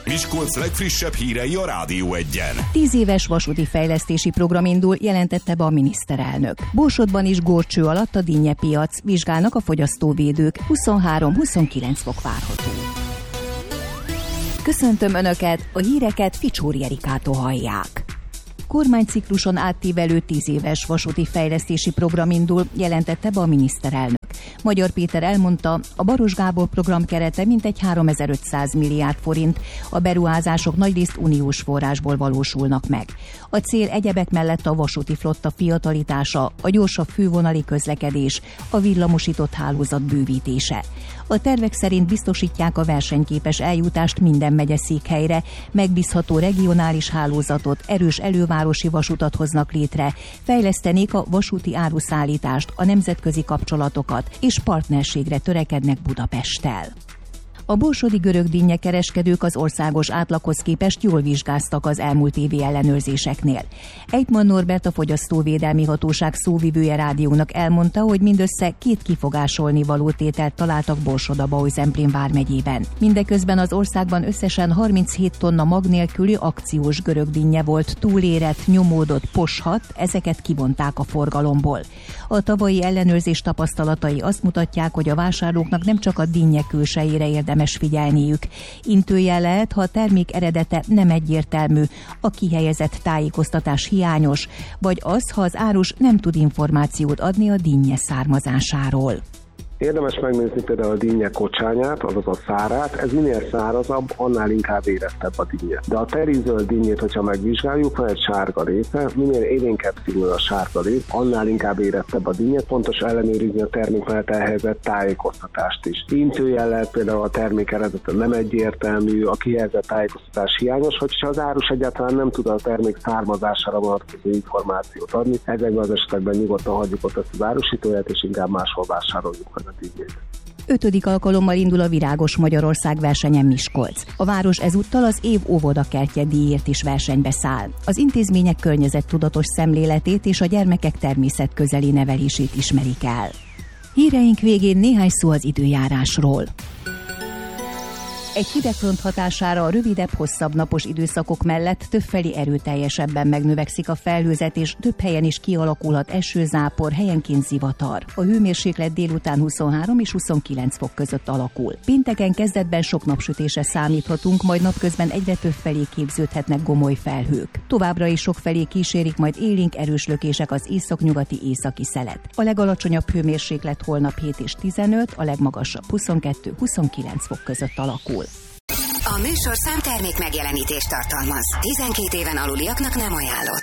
Miskolc legfrissebb hírei a Rádió Egyen. 10 éves vasúti fejlesztési program indul, jelentette be a miniszterelnök. Borsodban is górcső alatt a dinnyepiac, vizsgálnak a fogyasztóvédők. 23-29 fok várható. Köszöntöm Önöket, a híreket Ficsóri Erikától hallják. Kormánycikluson áttívelő 10 éves vasúti fejlesztési program indul, jelentette be a miniszterelnök. Magyar Péter elmondta, a Baros Gábor program kerete mintegy 3500 milliárd forint, a beruházások nagyrészt uniós forrásból valósulnak meg. A cél egyebek mellett a vasúti flotta fiatalítása, a gyorsabb fővonali közlekedés, a villamosított hálózat bővítése. A tervek szerint biztosítják a versenyképes eljutást minden megyeszékhelyre, megbízható regionális hálózatot, erős elővárosi vasutat hoznak létre, fejlesztenék a vasúti áruszállítást, a nemzetközi kapcsolatokat és partnerségre törekednek Budapesttel. A borsodi görög dinnyekereskedők az országos átlaghoz képest jól vizsgáztak az elmúlt évi ellenőrzéseknél. Ejtman Norbert, a Fogyasztóvédelmi Hatóság szóvivője rádiónak elmondta, hogy mindössze 2 kifogásolni való tételt találtak Borsod-Abaúj-Zemplén vármegyében. Mindeközben az országban összesen 37 tonna mag nélküli akciós görög dinnye volt, túlérett, nyomódott, poshat, ezeket kivonták a forgalomból. A tavalyi ellenőrzés tapasztalatai azt mutatják, hogy a vásárlóknak nem csak a dinnye külsejére érdemes figyelniük. Intőjel lehet, ha a termék eredete nem egyértelmű, a kihelyezett tájékoztatás hiányos, vagy az, ha az árus nem tud információt adni a dinnye származásáról. Érdemes megnézni például a dinnye kocsányát, azaz a szárát. Ez minél szárazabb, annál inkább érettebb a dinnye. De a terizöld dinnyét, hogyha megvizsgáljuk, van egy sárga része, minél élénkebb színű a sárga rész, annál inkább érettebb a dinnye. Fontos ellenőrizni a termék mellett elhelyezett tájékoztatást is. Intőjel lehet például a termék eredete nem egyértelmű, a kihelyezett tájékoztatás hiányos, hogyha az árus egyáltalán nem tud a termék származására vonatkozó információt adni. Ezekben az esetekben nyugodtan hagyjuk ott ezt az árusítóját, és inkább máshol vásároljuk meg. 5. alkalommal indul a Virágos Magyarország versenyen Miskolc. A város ezúttal az év óvodakertje díjért is versenybe száll. Az intézmények környezettudatos szemléletét és a gyermekek természetközeli nevelését ismerik el. Híreink végén néhány szó az időjárásról. Egy hidegfront hatására a rövidebb, hosszabb napos időszakok mellett többfelé erőteljesebben megnövekszik a felhőzet, és több helyen is kialakulhat esőzápor, helyenként zivatar. A hőmérséklet délután 23 és 29 fok között alakul. Pénteken kezdetben sok napsütésre számíthatunk, majd napközben egyre többfelé képződhetnek gomoly felhők. Továbbra is sokfelé kísérik majd élénk erős lökések az északnyugati északi szelet. A legalacsonyabb hőmérséklet holnap 7 és 15, a legmagasabb 22-29 fok között alakul. A műsor számtermék megjelenítést tartalmaz. 12 éven aluliaknak nem ajánlott.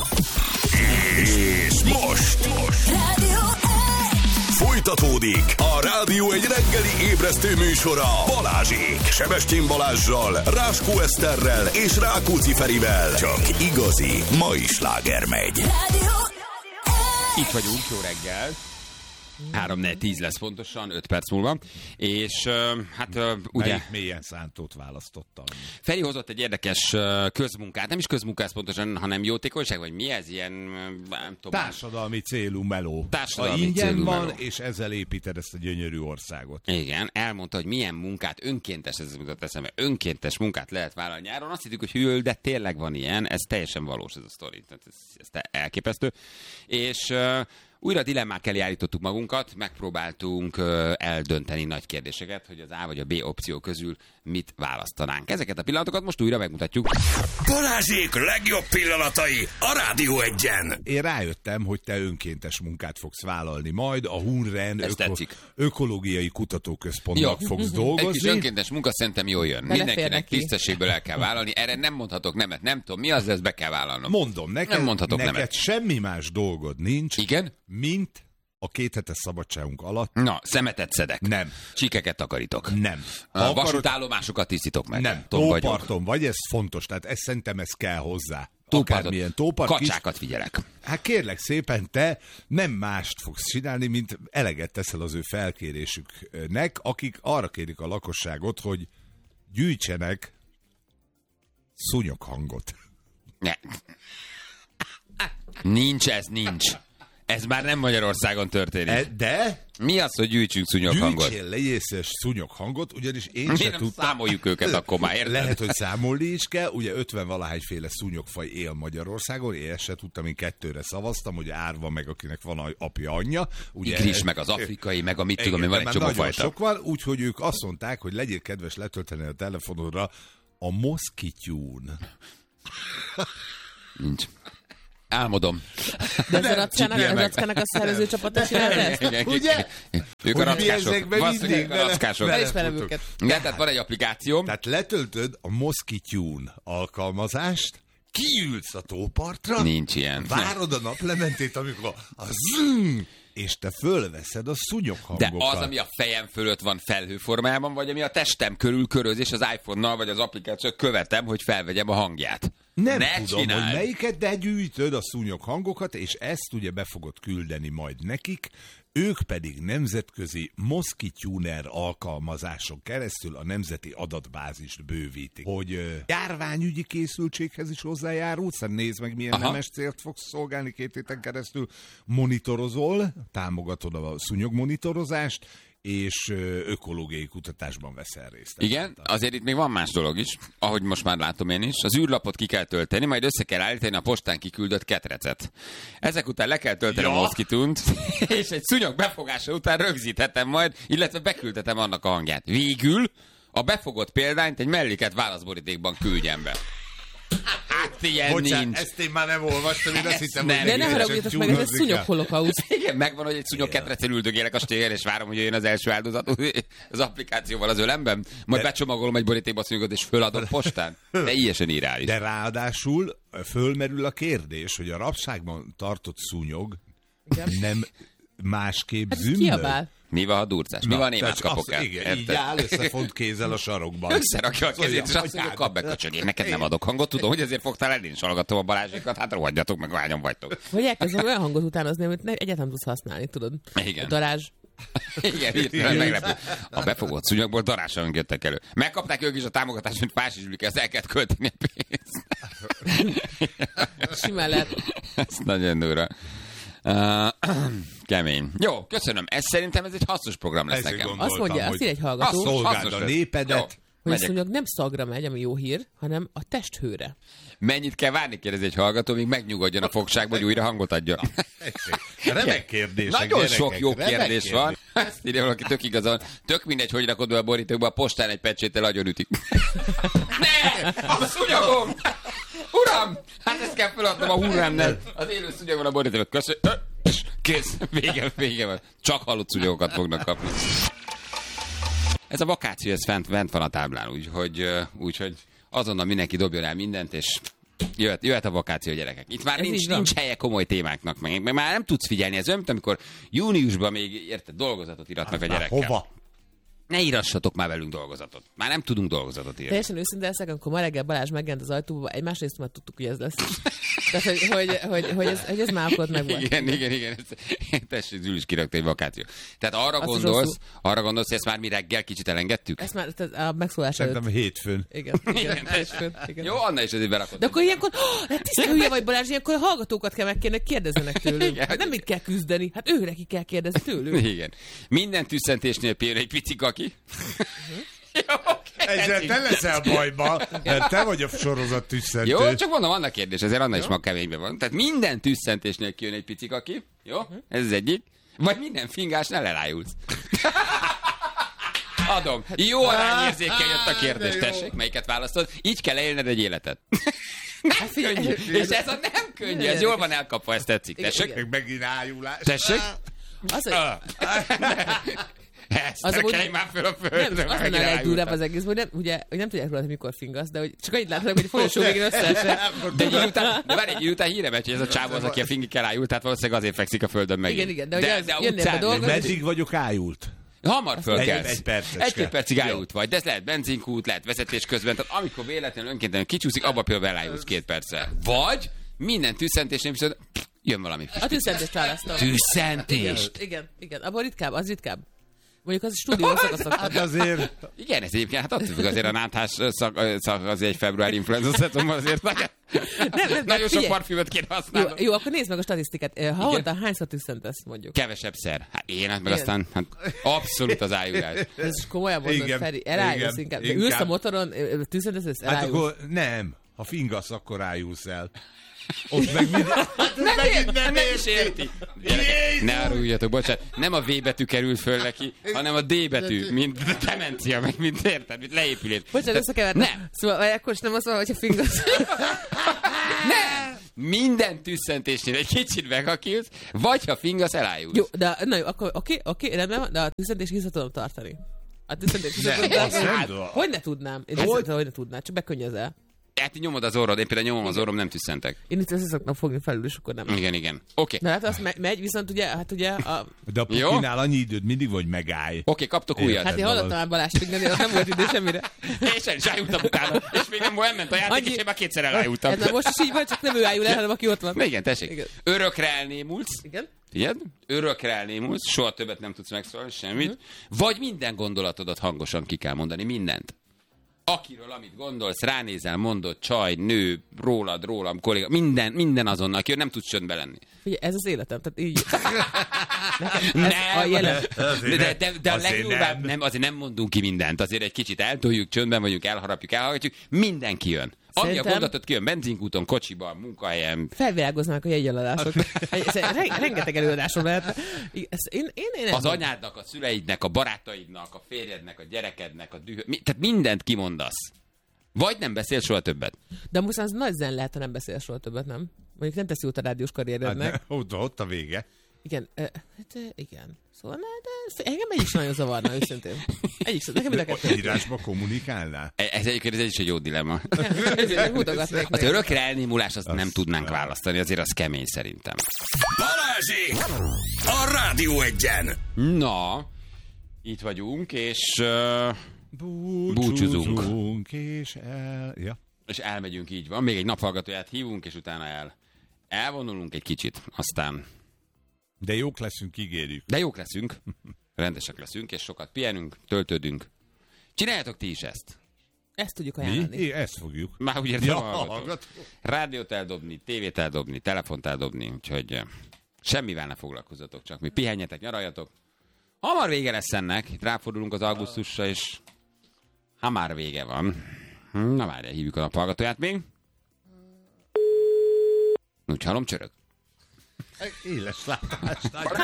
És most Rádió folytatódik a Rádió egy reggeli ébresztő műsora Balázsék, Sebestyén Balázssal, Ráskó Eszterrel és Rákóczi Ferivel. Csak igazi mai sláger megy. Itt vagyunk, jó reggel. 3-4-10 lesz pontosan, 5 perc múlva. És ugye... Melyik mélyen szántót választottam? Feri hozott egy érdekes közmunkát, nem is közmunkás pontosan, hanem jótékonyság, vagy mi ez ilyen, nem tudom. Társadalmi célú meló. Társadalmi ingyen célú van, meló. és ezzel építed ezt a gyönyörű országot. Igen, elmondta, hogy milyen munkát, önkéntes, ez jutott eszembe, önkéntes munkát lehet vállalni nyáron. Azt hittük, hogy hűl, de tényleg van ilyen, ez teljesen valós ez a sztori, tehát ez elképesztő. És... újra dilemmák elé állítottuk magunkat, megpróbáltunk eldönteni nagy kérdéseket, hogy az A vagy a B opció közül mit választanánk. Ezeket a pillanatokat most újra megmutatjuk. Balázsék legjobb pillanatai a Rádió Egyen. Én rájöttem, hogy te önkéntes munkát fogsz vállalni majd, a Hunren ökológiai kutatóközpontnak fogsz dolgozni. Egy kis önkéntes munka szerintem jól jön. Mindenkinek tisztességből el kell vállalni. Erre nem mondhatok nemet, nem tudom mi az, ezt be kell vállalnom. Mondom, neked nemet. Semmi más dolgod nincs. Igen? Mint a 2 hetes szabadságunk alatt. Na, szemetet szedek. Nem. Csikeket takarítok. Nem. Vasútállomásokat tisztítok meg. Nem. Tóparton vagy, ez fontos, tehát szerintem ez kell hozzá. Akármilyen tópart. Kacsákat figyelek. Hát kérlek szépen, te nem mást fogsz csinálni, mint eleget teszel az ő felkérésüknek, akik arra kérik a lakosságot, hogy gyűjtsenek szúnyoghangot. Ne. Nincs. Ez már nem Magyarországon történik. De Mi az, hogy gyűjtsünk szúnyoghangot? gyűjtsél lejészes szúnyoghangot, ugyanis én Miért sem nem tudtam. számoljuk őket akkor már, érted? Lehet, hogy számolni is kell. Ugye 50-valahányféle szúnyogfaj él Magyarországon. Én ezt se tudtam, én 2-re szavaztam, hogy árva meg, akinek van apja, anyja. Ugye, Igris, meg az afrikai, meg a mit tudom, igen, van egy már csomó nagyon fajta. sok van, úgyhogy ők azt mondták, hogy legyél kedves letölteni a telefonodra a Moskitune. Nincs. Álmodom. De ez a Rackának a szervező csapata csinálta ezt? Ugye? Ők a Hogy mi rackások. ezekben Valószínűleg mindig a rackások. vele Ismerem futok. őket. Igen, tehát van egy applikáció. Tehát letöltöd a Moskitune alkalmazást, kiülsz a tópartra, Nincs ilyen. várod a naplementét, amikor a zzzz, és te fölveszed a De szúnyoghangokat. az, ami a fejem fölött van felhőformájában, vagy ami a testem körül köröz, és az iPhone-nal, vagy az applikáció követem, hogy felvegyem a hangját. Nem Ne tudom, csináld. hogy melyiket, de gyűjtöd a szúnyoghangokat, és ezt ugye be fogod küldeni majd nekik, ők pedig nemzetközi Moskituner alkalmazáson keresztül a nemzeti adatbázist bővítik. Hogy járványügyi készültséghez is hozzájárul, szóval nézd meg, milyen nemes célt fogsz szolgálni 2 héten keresztül, monitorozol, támogatod a szúnyogmonitorozást, és ökológiai kutatásban veszel részt. Igen, azért itt még van más dolog is, ahogy most már látom én is. Az űrlapot ki kell tölteni, majd össze kell állítani a postán kiküldött ketrecet. Ezek után le kell tölteni a Moskitunt, és egy szúnyog befogása után rögzíthetem majd, illetve beküldhetem annak a hangját. Végül a befogott példányt egy melléket válaszborítékban küldjem be. Hát ilyen Bocsánat, nincs. ezt én már nem olvastam, én azt hittem, nem. hogy De ne haragudjatok meg, ez egy szúnyogholokauszt. Igen, megvan, hogy egy szúnyog ketrecel üldögélek a stégen, és várom, hogy jöjjön az első áldozat az applikációval az ölemben, majd becsomagolom egy borítékba a szúnyogot, és föladom postán. Teljesen irális. De ráadásul fölmerül a kérdés, hogy a rabságban tartott szúnyog nem másképp Hát zümmög. kiabál. Mi van, ha durcás? Mi van, német kapok el? Igen, így áll összefont kézzel a sarokban. Összerakja a kezét, és Olyan, azt mondja, hogy kap be, köcsög, én neked nem adok hangot, tudom, hogy ezért fogtál el, én is hallgatom a Balázsékat, hát rohadjatok meg, hányan vagytok. Vagy elkezdem olyan hangot utánozni, amit egyáltalán tudsz használni, tudod? Igen. A darázs. Igen, hirtelen meglepő. A befogott szúnyogból darássanak jöttek elő. Megkapták ők is a támogatást, mint fásizslik, ezt el kellett költeni a pénzt. Simán lehet. Ez nagyon durva. Kemény. Jó, köszönöm. Szerintem ez egy hasznos program lesz Ezért nekem. gondoltam, Azt mondja, hogy azt ír egy hallgató, szolgáld hasznos a lesz. népedet. Jó, hogy a megyek. szúnyog nem szagra megy, ami jó hír, hanem a testhőre. Mennyit kell várni, kérdezi egy hallgató, míg megnyugodjon a fogságba, hogy újra hangot adjon. Remek kérdések, Nagyon gyerekek, sok jó remek kérdés van. Ezt írja valaki, tök igazán. Tök mindegy, hogy rakod be a borítókba, a postán egy pecséttel agyon ütik. Ne! A szúnyogom! Uram! Hát ezt kell feladnom a hurrámnál. Az élő szúnyog van a borítókba. Köszönöm. Kész. Vége van. Csak halott szúnyogokat fognak kapni. Ez a vakáció, ez fent van a táblán, úgyhogy azonnal mindenki dobjon el mindent, és jöhet a vakáció, gyerekek. Itt már nincs helye komoly témáknak, meg már nem tudsz figyelni. Ez olyan, mint amikor júniusban még, érted, dolgozatot iratnak a gyerekkel. Hova? Ne írassatok már velünk dolgozatot. Már nem tudunk dolgozatot írni. Teljesen őszinte leszek, amikor ma reggel Balázs megjelent az ajtóba, egy másrészt már tudtuk, hogy ez lesz. Tehát, hogy ez már akkor meg volt. Igen. Tessék, Zül is kirakta egy vakáció. Tehát arra gondolsz, hogy ezt már mi reggel kicsit elengedtük? Ezt már a megszólás előtt. Szerintem hétfőn. Igen. Hétfőn, igen. Jó, Anna is azért berakott. De akkor ilyenkor, hát tiszta hülye vagy Balázs, ilyenkor a hallgatókat kell megkérni, kérdezzenek tőlük. Igen. Hát nem mit kell küzdeni, hát ő neki kell kérdezni tőlük. Igen. Minden tüsszentésnél például egy pici kaki. Jó, Ezzel te leszel bajba, mert te vagy a sorozat tüsszentő. jó, csak mondom, vannak kérdés, ezért Anna is ma keményben van. Tehát minden tüsszentésnél kijön egy pici kaki. Jó? Ez az egyik. Vagy minden fingásnál elájulsz. Adom. Jó arányérzékkel jött a kérdés. Tessék, melyiket választod? Így kell élned egy életet. Nem könnyű. És ez a nem könnyű. Ez jól van elkapva, ezt tetszik. Tessék? Meg megint ájulás. Tessék? Az, Ezt Az amúgy- kelj már föl a földre. nem, az lenne a legdurvább az egész, hogy nem, ugye, hogy nem tudják róla, hogy mikor fingasz, de hogy csak annyit láthatok, hogy folyosó végén összeesett. De egy idő után híre megy, hogy ez a csávó az, aki a fingikkel ájult, tehát valószínűleg azért fekszik a földön megint. Igen, de hogy az a jönnél be utcán dolgozni. Meddig vagyok ájult? hamar fölkelsz. Egy percecske. Egy-két percig ájult vagy, de ez lehet benzinkút, lehet vezetés közben, tehát amikor véletlenül önkéntelenül kicsúszik, abba például elájulsz 2 perccel. Vagy minden tüsszentésnél viszont jön valami. A tűzszentést választom. Tűzszentést? Igen. Abban ritkább, az ritkább. Mondjuk az stúdió szakaszok. Hát azért... Igen, ez egyébként, hát attól függ, azért a náthás szak azért egy februári influenza szezonban azért nagyon sok parfümöt kéne használni. Jó, akkor nézd meg a statisztikát. Havonta hányszor tüsszentesz, mondjuk? Kevesebb szer. Hát én, meg aztán abszolút az ájulás. Ez komolyan mondod, Feri. Elájulsz inkább. De ülsz a motoron, tüsszentesz, elájulsz. Hát akkor nem. Ha fingasz, akkor rájulsz el. Ott meg nem is érti. Ne aruljatok, bocsánat. Nem a V betű került föl neki, hanem a D betű, mint demencia, meg mint érted, mint leépülés. Bocsánat, összekevertem. Nem. Szóval akkor is nem azt mondom, hogyha fingasz. Nem! Minden tüsszentésnél egy kicsit megakilsz, vagy ha fingasz, elájulsz. Jó, de na jó, akkor oké, rendben van, de a tüsszentés vissza tudom tartani. A tüsszentés vissza tudom tartani. Hogy ne tudnám? Én hogy ne tudnám, csak bekönnyözel. Hát nyomod az orrod, én például nyomom az orrom, nem tüsszentek. Én itt össze szoktam fogni felül, és akkor nem. Igen. Oké. Na hát azt megy, viszont ugye, hát ugye a... De a Pukinál annyi időd mindig, hogy megállj. Oké, kaptok újat. Hát én hallottam már Balást pingani, nem volt idő semmire. És el is ájultam utána, és még nem ment a játék, és én már kétszer elájultam. Ez most is így van, csak nem ő ájul el, hanem aki ott van. Igen, tessék. Igen. Örökre elnémulsz. Igen. Igen? Örökre elnémulsz, soha többet nem tudsz megszólalni, semmit. Vagy minden gondolatodat hangosan ki kell mondani, mindent. Akiről, amit gondolsz, ránézel, mondod, csaj, nő, rólam, kolléga, minden azonnal, aki nem tudsz csöndbe lenni. Figyelj, ez az életem, tehát így... Nem, a jelen. De a legjobb, nem, azért nem mondunk ki mindent, azért egy kicsit eltoljuk, csöndben vagyunk, elhallgatjuk, mindenki jön. Ami a gondolatot kijön, benzinkúton, kocsiban, munkahelyen. Felvilágoznak a jegyeladások. Rengeteg előadásom lehet. Az anyádnak, a szüleidnek, a barátaidnak, a férjednek, a gyerekednek, tehát mindent kimondasz. Vagy nem beszél soha többet. De most az nagy zen lehet, ha nem beszél soha többet, nem? Mondjuk nem teszi út a rádiós karrierednek. Hát ott a vége. Igen, igen. Szóval engem egy is nagyon zavarna, őszintén. Nekem mind a kettő. Írásba kommunikálnál? Ez is egy jó dilemma. Az örökre elnémulás azt nem tudnánk választani, azért az kemény szerintem. Balázsék! A Rádió Egyen! Na, itt vagyunk, és búcsúzunk. És elmegyünk, így van. Még egy naphallgatóját hívunk, és utána elvonulunk egy kicsit, aztán... De jók leszünk, ígérjük. De jók leszünk, rendesek leszünk, és sokat pihenünk, töltődünk. Csináljátok ti is ezt. Ezt tudjuk ajánlani. Mi? Ezt fogjuk. Már úgy értem, hallgató. Rádiót eldobni, tévét eldobni, telefont eldobni, úgyhogy semmivel ne foglalkozzatok, csak mi pihenjetek, nyaraljatok. Hamar vége lesz ennek, itt ráfordulunk az augusztusra, és ha már vége van. Na várjál, hívjuk a naphallgatóját még. Úgy hallom, csörög. Éles látás.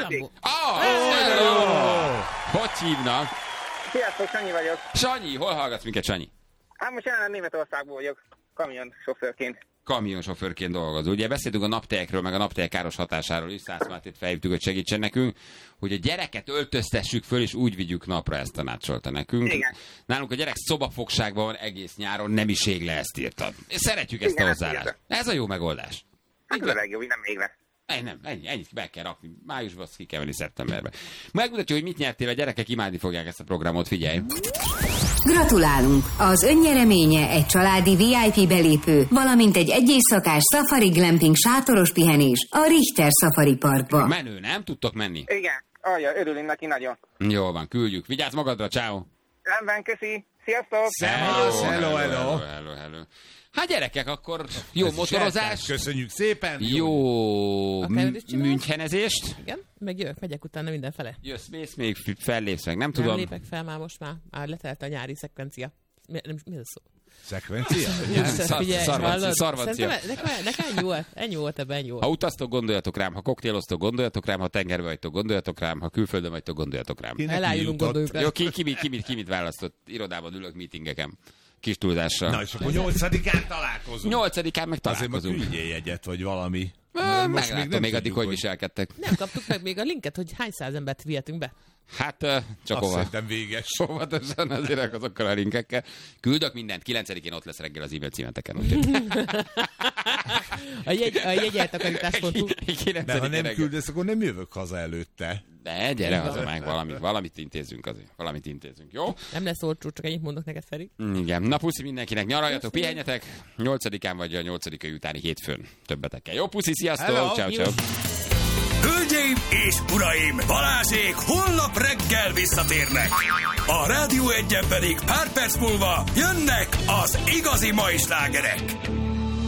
Hogy hívnak? Sziasztok, Sanyi vagyok. Sanyi, hol hallgatsz minket, Sanyi? Hát most jelenleg Németországból vagyok, kamionsofőrként. Kamionsofőrként dolgozó. Ugye beszéltünk a naptejekről, meg a naptejek káros hatásáról is, Szász Mátét felhívtuk, hogy segítsen nekünk, hogy a gyereket öltöztessük föl, és úgy vigyük napra, ezt tanácsolta nekünk. Igen. Nálunk a gyerek szobafogságban van egész nyáron, nem is ég le, ezt írtad. Szeretjük ezt a hozzáállást. Ez a jó megoldás. Hát a legjobb, nem még lesz. Ennyit be kell rakni. Májusban azt ki kell venni szeptemberben. Megmutatja, hogy mit nyertél, a gyerekek imádni fogják ezt a programot, figyelj. Gratulálunk! Az önnyereménye egy családi VIP belépő, valamint egy éjszakás safari glamping sátoros pihenés a Richter Safari Parkba. Menő, nem? Tudtok menni? Igen. Örülünk neki nagyon. Jól van, küldjük. Vigyázz magadra, ciao. Rendben, köszi. Sziasztok! Hello. Hát gyerekek, akkor jó ez motorozás. Köszönjük szépen. Jó münchenezést. Igen, meg jövök, megyek utána mindenfele. Mész még, fellépsz meg, nem tudom. Nem lépek fel már most már letelt a nyári szekvencia. Mi ez szó? Szekvencia? Szarvancia. Nekem ennyi volt ebben, ennyi volt. Ha utaztok, gondoljatok rám, ha koktéloztok, gondoljatok rám, ha tengerbe vagytok, gondoljatok rám, ha külföldön vagytok, gondoljatok rám. Elájulunk, gondoljuk rám. Jó, ki mit választott? Irodában ülök meetingeken. Kis túlzással. Na és akkor 8-án találkozunk. 8-án meg találkozunk. Azért ma küldjél jegyet, vagy valami. Meglátom még addig, hogy viselkedtek. Nem kaptuk meg még a linket, hogy hány száz embert vihetünk be. Hát csak azt szerintem véges. Óvatosan azért azokkal a linkekkel. Küldök mindent, 9-én ott lesz reggel az e-mail címeteken. A jegyeltakarítás.hu. De ha nem küldesz, akkor nem jövök haza előtte. De gyere haza meg, valamit intézünk azért. Valamit intézünk, jó? Nem lesz olcsó, csak ennyit mondok neked, Feri. Igen, na puszi mindenkinek, nyaraljatok, pihenjetek. 8-án vagy a 8-ai utáni hétfőn többetekkel. Jó, puszi, sziasztok, ciao. Hölgyeim és uraim, Balázsék holnap reggel visszatérnek. A Rádió Egyen pedig pár perc múlva jönnek az igazi mai slágerek.